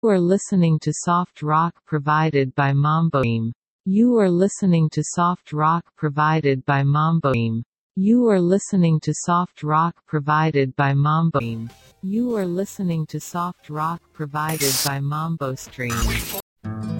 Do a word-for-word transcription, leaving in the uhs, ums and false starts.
are listening to soft rock provided by Mamboim. You are listening to soft rock provided by Mamboim. You are listening to soft rock provided by Mamboim. You are listening to soft rock provided by Mambo Stream.